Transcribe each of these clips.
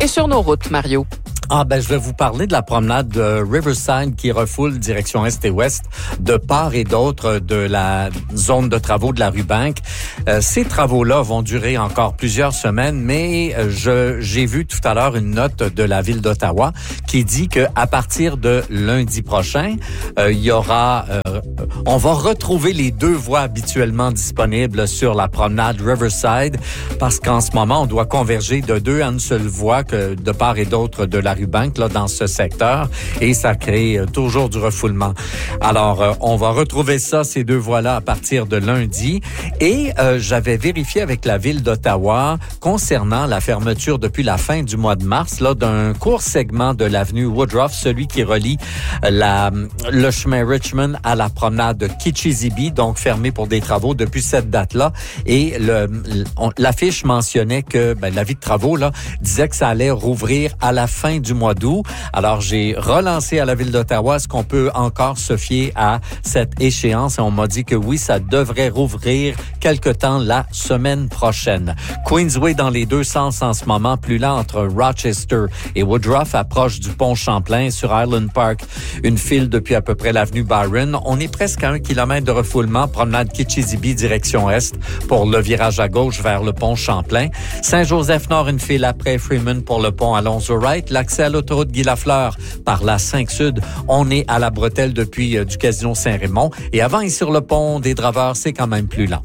et sur nos routes, Mario? Je vais vous parler de la promenade de Riverside qui refoule direction est et ouest de part et d'autre de la zone de travaux de la rue Bank. Ces travaux-là vont durer encore plusieurs semaines, mais j'ai vu tout à l'heure une note de la ville d'Ottawa qui dit que à partir de lundi prochain, il y aura, on va retrouver les deux voies habituellement disponibles sur la promenade Riverside, parce qu'en ce moment, on doit converger de deux à une seule voie que de part et d'autre de la rue Bank, là, dans ce secteur, et ça crée toujours du refoulement. Alors, on va retrouver ces deux voies-là à partir de lundi, et j'avais vérifié avec la ville d'Ottawa concernant la fermeture depuis la fin du mois de mars, là, d'un court segment de l'avenue Woodruff, celui qui relie le chemin Richmond à la promenade de Kitchissippi, donc fermé pour des travaux depuis cette date-là, et l'affiche mentionnait que l'avis de travaux là disait que ça allait rouvrir à la fin du mois d'août. Alors, j'ai relancé à la ville d'Ottawa, est-ce qu'on peut encore se fier à cette échéance? Et on m'a dit que oui, ça devrait rouvrir quelque temps la semaine prochaine. Queensway dans les deux sens en ce moment, plus lent entre Rochester et Woodruff, approche du pont Champlain sur Island Park. Une file depuis à peu près l'avenue Byron. On est presque à 1 kilomètre de refoulement, promenade Kitchissippi direction est pour le virage à gauche vers le pont Champlain. Saint-Joseph-Nord, une file après Freeman pour le pont Alonzo-Wright. L'accès à l'autoroute Guy-Lafleur par la 5 Sud. On est à la bretelle depuis du Casino Saint-Raymond. Et avant, et sur le pont des Draveurs, c'est quand même plus lent.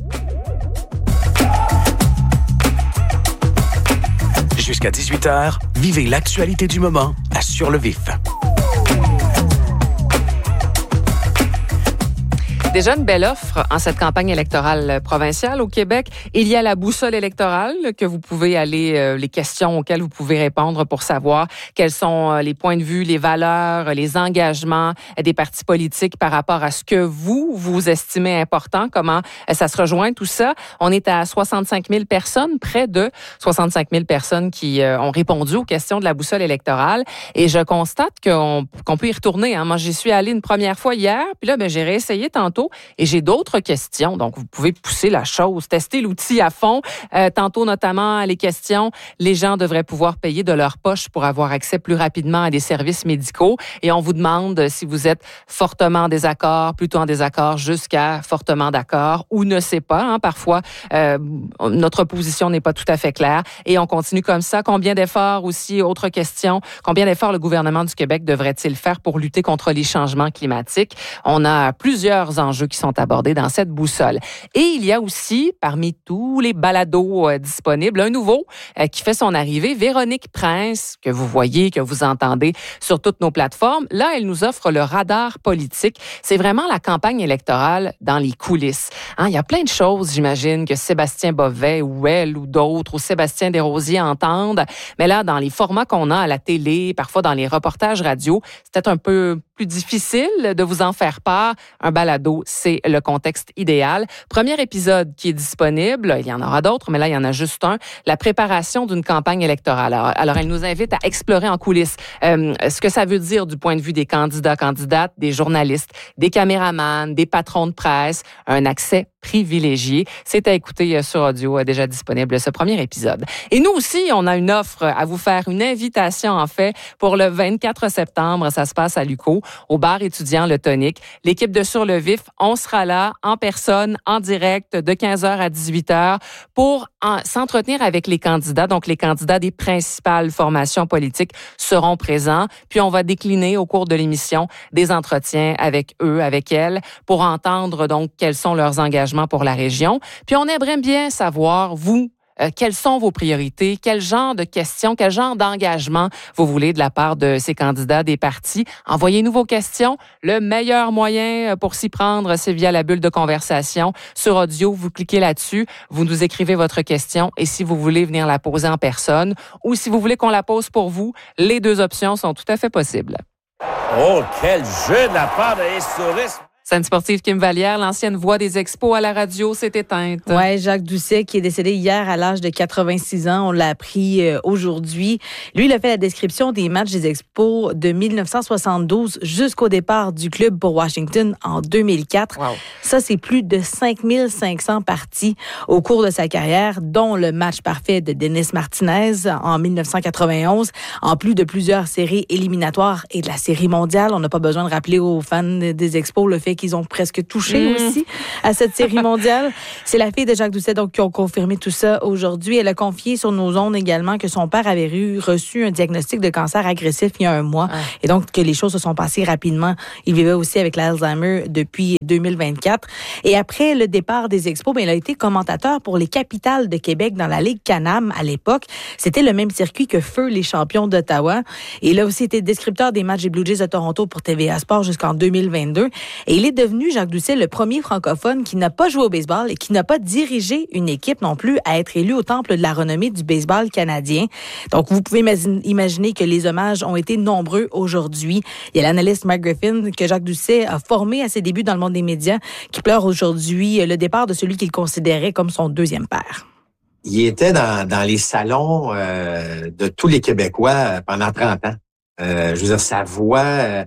Jusqu'à 18h, vivez l'actualité du moment à Sur le Vif. Déjà une belle offre en cette campagne électorale provinciale au Québec. Il y a la boussole électorale que vous pouvez aller, les questions auxquelles vous pouvez répondre pour savoir quels sont les points de vue, les valeurs, les engagements des partis politiques par rapport à ce que vous estimez important, comment ça se rejoint tout ça. On est à 65 000 personnes, près de 65 000 personnes qui ont répondu aux questions de la boussole électorale et je constate qu'on peut y retourner. Hein. Moi, j'y suis allée une première fois hier, puis là, j'ai réessayé tantôt. Et j'ai d'autres questions, donc vous pouvez pousser la chose, tester l'outil à fond. Tantôt, notamment, les questions, les gens devraient pouvoir payer de leur poche pour avoir accès plus rapidement à des services médicaux. Et on vous demande si vous êtes fortement en désaccord, plutôt en désaccord, jusqu'à fortement d'accord, ou ne sait pas. Hein, parfois, notre position n'est pas tout à fait claire. Et on continue comme ça. Combien d'efforts aussi, autre question, combien d'efforts le gouvernement du Québec devrait-il faire pour lutter contre les changements climatiques? On a plusieurs enjeux qui sont abordés dans cette boussole. Et il y a aussi, parmi tous les balados disponibles, un nouveau qui fait son arrivée, Véronique Prince, que vous voyez, que vous entendez sur toutes nos plateformes. Là, elle nous offre le radar politique. C'est vraiment la campagne électorale dans les coulisses. Hein, il y a plein de choses, j'imagine, que Sébastien Bovet ou elle ou d'autres, ou Sébastien Desrosiers entendent. Mais là, dans les formats qu'on a à la télé, parfois dans les reportages radio, c'est peut-être un peu plus difficile de vous en faire part. Un balado, c'est le contexte idéal. Premier épisode qui est disponible, il y en aura d'autres, mais là, il y en a juste un, la préparation d'une campagne électorale. Alors, elle nous invite à explorer en coulisses ce que ça veut dire du point de vue des candidats, candidates, des journalistes, des caméramans, des patrons de presse, un accès privilégié. C'est à écouter sur audio, déjà disponible ce premier épisode. Et nous aussi, on a une offre à vous faire, une invitation en fait pour le 24 septembre. Ça se passe à Luco, au bar étudiant Le Tonic. L'équipe de Sur le Vif, on sera là en personne, en direct, de 15h à 18h pour s'entretenir avec les candidats. Donc, les candidats des principales formations politiques seront présents. Puis, on va décliner au cours de l'émission des entretiens avec eux, avec elles, pour entendre donc quels sont leurs engagements pour la région. Puis, on aimerait bien savoir, vous, quelles sont vos priorités? Quel genre de questions, quel genre d'engagement vous voulez de la part de ces candidats des partis? Envoyez-nous vos questions. Le meilleur moyen pour s'y prendre, c'est via la bulle de conversation. Sur audio, vous cliquez là-dessus, vous nous écrivez votre question et si vous voulez venir la poser en personne ou si vous voulez qu'on la pose pour vous, les deux options sont tout à fait possibles. Oh, quel jeu de la part de Estouris! Scène sportive Kim Vallière, l'ancienne voix des Expos à la radio, s'est éteinte. Ouais, Jacques Doucet, qui est décédé hier à l'âge de 86 ans. On l'a appris aujourd'hui. Lui, il a fait la description des matchs des Expos de 1972 jusqu'au départ du club pour Washington en 2004. Wow. Ça, c'est plus de 5500 parties au cours de sa carrière, dont le match parfait de Dennis Martinez en 1991, en plus de plusieurs séries éliminatoires et de la série mondiale. On n'a pas besoin de rappeler aux fans des Expos le fait qu'ils ont presque touché aussi à cette série mondiale. C'est la fille de Jacques Doucet donc, qui ont confirmé tout ça aujourd'hui. Elle a confié sur nos ondes également que son père avait reçu un diagnostic de cancer agressif il y a un mois et donc que les choses se sont passées rapidement. Il vivait aussi avec l'Alzheimer depuis 2024. Et après le départ des Expos, il a été commentateur pour les Capitales de Québec dans la Ligue Can-Am à l'époque. C'était le même circuit que Feu les champions d'Ottawa. Et il a aussi été descripteur des matchs des Blue Jays de Toronto pour TVA Sport jusqu'en 2022. Et il est devenu, Jacques Doucet, le premier francophone qui n'a pas joué au baseball et qui n'a pas dirigé une équipe non plus à être élu au temple de la renommée du baseball canadien. Donc, vous pouvez imaginer que les hommages ont été nombreux aujourd'hui. Il y a l'analyste Mike Griffin que Jacques Doucet a formé à ses débuts dans le monde des médias qui pleure aujourd'hui le départ de celui qu'il considérait comme son deuxième père. Il était dans les salons de tous les Québécois pendant 30 ans. Je veux dire, sa voix...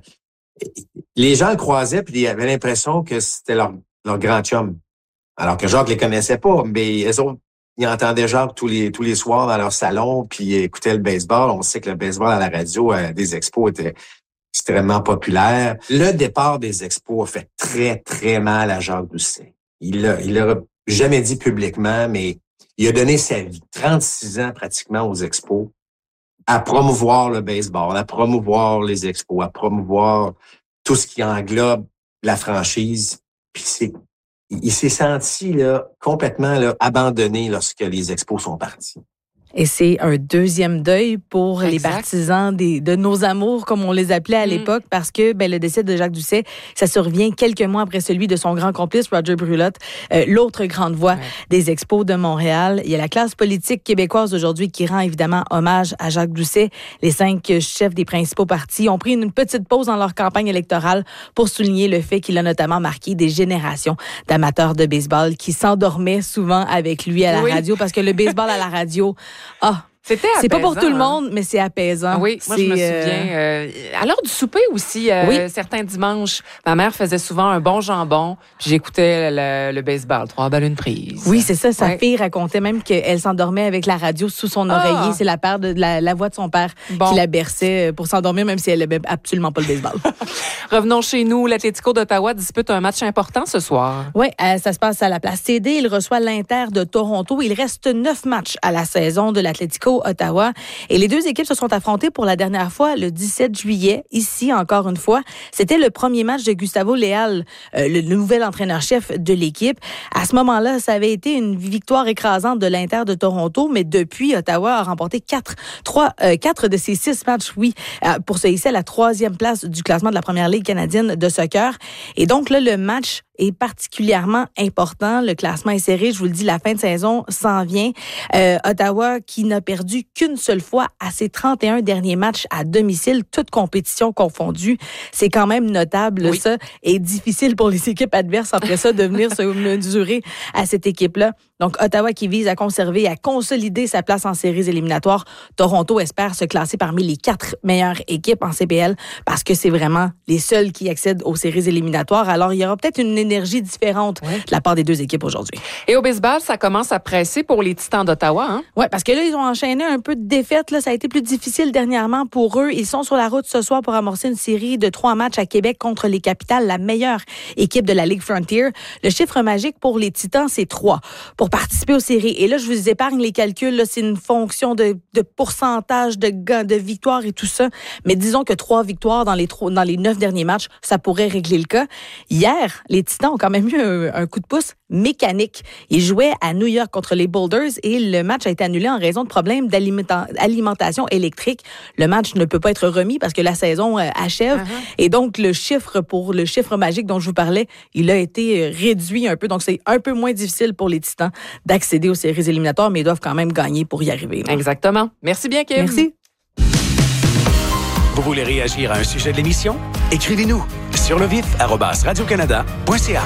les gens le croisaient puis ils avaient l'impression que c'était leur grand chum. Alors que Jacques les connaissait pas, mais eux autres, ils entendaient Jacques tous les soirs dans leur salon puis ils écoutaient le baseball. On sait que le baseball à la radio des Expos était extrêmement populaire. Le départ des Expos a fait très, très mal à Jacques Doucet. Il l'a jamais dit publiquement, mais il a donné sa vie, 36 ans pratiquement aux Expos, à promouvoir le baseball, à promouvoir les Expos, à promouvoir tout ce qui englobe la franchise. Puis il s'est senti là complètement abandonné lorsque les Expos sont partis. Et c'est un deuxième deuil pour les partisans de nos amours, comme on les appelait à l'époque, parce que le décès de Jacques Doucet, ça survient quelques mois après celui de son grand complice, Roger Brulotte, l'autre grande voix des Expos de Montréal. Il y a la classe politique québécoise aujourd'hui qui rend évidemment hommage à Jacques Doucet. Les 5 chefs des principaux partis ont pris une petite pause dans leur campagne électorale pour souligner le fait qu'il a notamment marqué des générations d'amateurs de baseball qui s'endormaient souvent avec lui à la radio, parce que le baseball à la radio... C'était apaisant, c'est pas pour tout le monde, mais c'est apaisant. Oui, moi je me souviens. À l'heure du souper aussi, certains dimanches, ma mère faisait souvent un bon jambon, puis j'écoutais le baseball, 3 balles une prise. Oui, c'est ça. Sa fille racontait même qu'elle s'endormait avec la radio sous son oreiller. C'est la voix de son père qui la berçait pour s'endormir, même si elle n'aimait absolument pas le baseball. Revenons chez nous. L'Atlético d'Ottawa dispute un match important ce soir. Oui, ça se passe à la place CD. Il reçoit l'Inter de Toronto. Il reste 9 matchs à la saison de l'Atlético Ottawa. Et les deux équipes se sont affrontées pour la dernière fois le 17 juillet, ici encore une fois. C'était le premier match de Gustavo Leal, le nouvel entraîneur-chef de l'équipe. À ce moment-là, ça avait été une victoire écrasante de l'Inter de Toronto, mais depuis, Ottawa a remporté 4 de ses 6 matchs, pour se hisser à la 3e place du classement de la Première Ligue canadienne de soccer. Et donc là, le match est particulièrement important. Le classement est serré. Je vous le dis, la fin de saison s'en vient. Ottawa qui n'a perdu qu'une seule fois à ses 31 derniers matchs à domicile, toutes compétitions confondues. C'est quand même notable, ça. Et difficile pour les équipes adverses après ça de venir se mesurer à cette équipe-là. Donc, Ottawa qui vise à conserver et à consolider sa place en séries éliminatoires. Toronto espère se classer parmi les 4 meilleures équipes en CPL parce que c'est vraiment les seuls qui accèdent aux séries éliminatoires. Alors, il y aura peut-être une énergie différente de la part des deux équipes aujourd'hui. Et au baseball, ça commence à presser pour les Titans d'Ottawa, hein? Oui, parce que là, ils ont enchaîné un peu de défaites. Là, ça a été plus difficile dernièrement pour eux. Ils sont sur la route ce soir pour amorcer une série de 3 matchs à Québec contre les Capitales, la meilleure équipe de la Ligue Frontier. Le chiffre magique pour les Titans, c'est 3 pour participer aux séries. Et là, je vous épargne les calculs. Là, c'est une fonction de pourcentage de victoires et tout ça. Mais disons que 3 victoires dans les 9 derniers matchs, ça pourrait régler le cas. Hier, les Titans ont quand même eu un coup de pouce mécanique. Ils jouaient à New York contre les Boulders et le match a été annulé en raison de problèmes d'alimentation électrique. Le match ne peut pas être remis parce que la saison achève. Et donc, le chiffre magique dont je vous parlais, il a été réduit un peu. Donc, c'est un peu moins difficile pour les Titans d'accéder aux séries éliminatoires, mais ils doivent quand même gagner pour y arriver. Là. Exactement. Merci bien, Kim. Merci. Vous voulez réagir à un sujet de l'émission? Écrivez-nous sur surlevif@radiocanada.ca.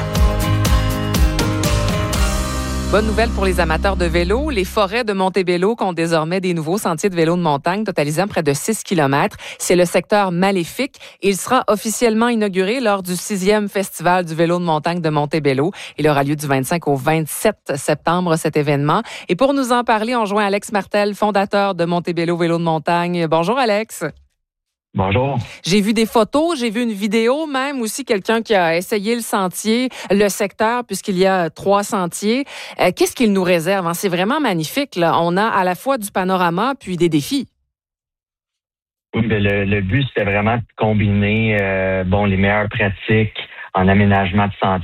Bonne nouvelle pour les amateurs de vélo. Les forêts de Montebello comptent désormais des nouveaux sentiers de vélo de montagne totalisant près de 6 km. C'est le secteur Maléfique. Il sera officiellement inauguré lors du 6e Festival du vélo de montagne de Montebello. Il aura lieu du 25 au 27 septembre, cet événement. Et pour nous en parler, on joint Alex Martel, fondateur de Montebello Vélo de montagne. Bonjour Alex. Bonjour. J'ai vu des photos, j'ai vu une vidéo, même aussi quelqu'un qui a essayé le sentier, le secteur, puisqu'il y a 3 sentiers. Qu'est-ce qu'il nous réserve? C'est vraiment magnifique, là. On a à la fois du panorama puis des défis. Oui, le but, c'était vraiment de combiner les meilleures pratiques en aménagement de